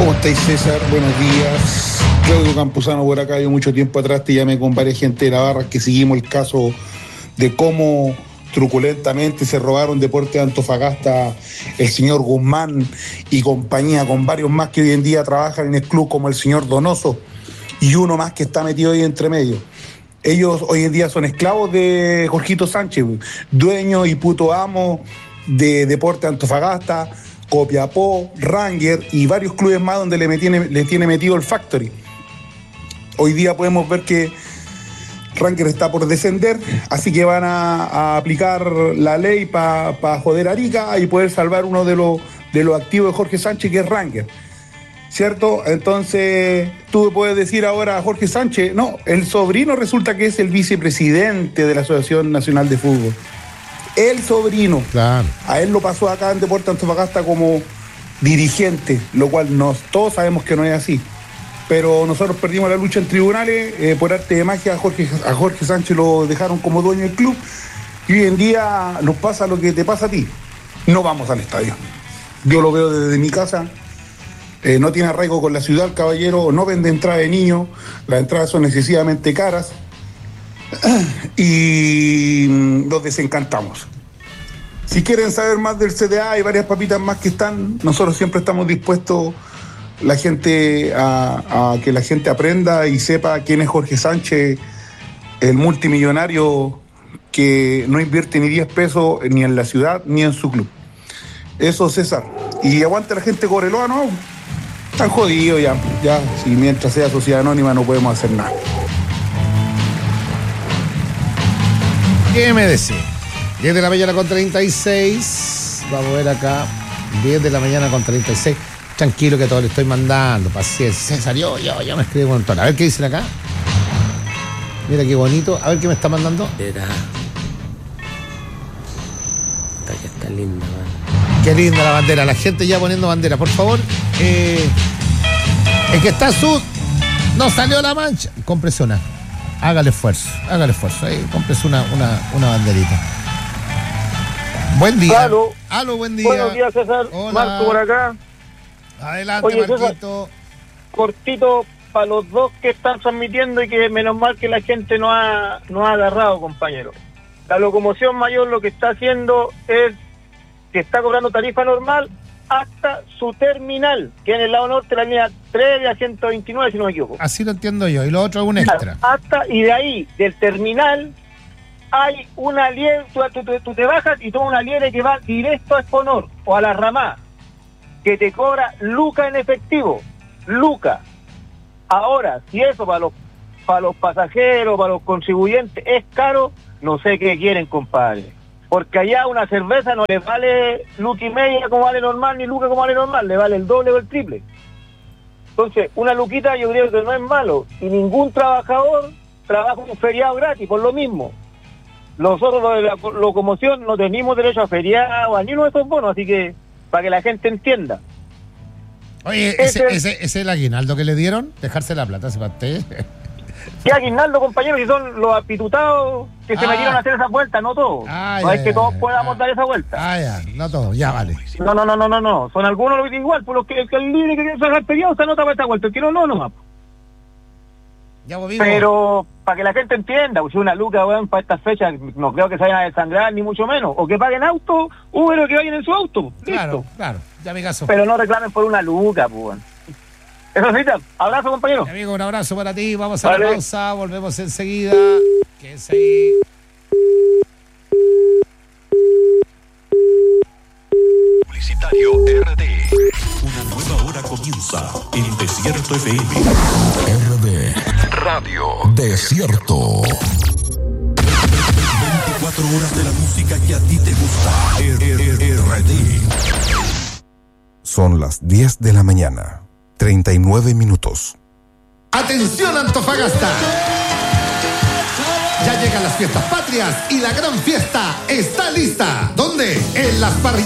¿Cómo estáis, César? Buenos días. Claudio Campuzano por acá. Yo mucho tiempo atrás te llamé con varias gente de la barra que seguimos el caso de cómo truculentamente se robaron Deportes de Antofagasta el señor Guzmán y compañía, con varios más que hoy en día trabajan en el club, como el señor Donoso y uno más que está metido ahí entre medio. Ellos hoy en día son esclavos de Jorgito Sánchez, dueño y puto amo de Deportes de Antofagasta, Copiapó, Ranger y varios clubes más donde le tiene metido el Factory. Hoy día podemos ver que Ranger está por descender, así que van a aplicar la ley para joder a Arica y poder salvar uno de los activos de Jorge Sánchez, que es Ranger, ¿cierto? Entonces tú puedes decir ahora a Jorge Sánchez, no, el sobrino resulta que es el vicepresidente de la Asociación Nacional de Fútbol. El sobrino, claro. A él lo pasó acá en Deportes Antofagasta como dirigente, lo cual todos sabemos que no es así. Pero nosotros perdimos la lucha en tribunales, por arte de magia a Jorge Sánchez lo dejaron como dueño del club y hoy en día nos pasa lo que te pasa a ti. No vamos al estadio. Yo lo veo desde mi casa, no tiene arraigo con la ciudad, caballero, no vende entrada de niños, las entradas son excesivamente caras y nos desencantamos. Si quieren saber más del CDA y varias papitas más que están, nosotros siempre estamos dispuestos a que la gente aprenda y sepa quién es Jorge Sánchez, el multimillonario que no invierte ni 10 pesos ni en la ciudad ni en su club. Eso, César. Y aguante la gente Coreloa, ¿no? Están jodidos ya, si mientras sea sociedad anónima no podemos hacer nada. ¿Qué me decís? 10 de la mañana con 36. Vamos a ver acá. 10 de la mañana con 36. Tranquilo que todo le estoy mandando. Paciencia. César, yo me escribo un montón. A ver qué dicen acá. Mira qué bonito. A ver qué me está mandando. Está linda, man. Qué linda la bandera. La gente ya poniendo bandera. Por favor. El que está sud. No salió la mancha. Cómprese una. Hágale esfuerzo. Ahí, cómprese una banderita. Buen día. Aló, buen día. Buenos días, César. Hola. Marco por acá. Adelante, oye, Marquito. César, cortito para los dos que están transmitiendo y que menos mal que la gente no ha agarrado, compañero. La locomoción mayor lo que está haciendo es que está cobrando tarifa normal hasta su terminal, que en el lado norte la línea 3 de la 129, si no me equivoco. Así lo entiendo yo, y lo otro es un extra. Y de ahí, del terminal, hay una liebre, tú te bajas y tomas una liebre que va directo a Exponor o a la Ramá, que te cobra luca en efectivo, luca. Ahora, si eso para los pasajeros, para los contribuyentes es caro, no sé qué quieren, compadre. Porque allá una cerveza no le vale luca y media como vale normal, ni luca como vale normal, le vale el doble o el triple. Entonces, una luquita yo creo que no es malo, y ningún trabajador trabaja un feriado gratis, por lo mismo. Nosotros, lo de la locomoción, no tenemos derecho a feriado, a ni uno de esos bonos, así que, para que la gente entienda. Oye, ese es el aguinaldo que le dieron, dejarse la plata, ¿se para usted? ¿Qué aguinaldo, compañeros? Si son los apitutados que se metieron a hacer esa vuelta, no todos. No es que todos podamos dar esa vuelta. No todos, ya vale. No. Son algunos los que igual, por los que el libre que se ha peleado se anota para esta vuelta, el que no, nomás. Ya, pero para que la gente entienda, pues, si una luca, weón, para estas fechas, no creo que se vayan a desangrar, ni mucho menos. O que paguen auto, Uber, o que vayan en su auto. Claro, ya mi caso. Pero no reclamen por una luca, pues, weón. Eso sí, abrazo, compañero. Amigo, un abrazo para ti. Vamos a la pausa, volvemos enseguida. Quédense ahí. Publicitario RD. Una nueva hora comienza en Desierto FM. RD Radio Desierto. 24 horas de la música que a ti te gusta. RD. Son las 10 de la mañana. 39 minutos. ¡Atención, Antofagasta! Ya llegan las fiestas patrias y la gran fiesta está lista. ¿Dónde? En las parrillas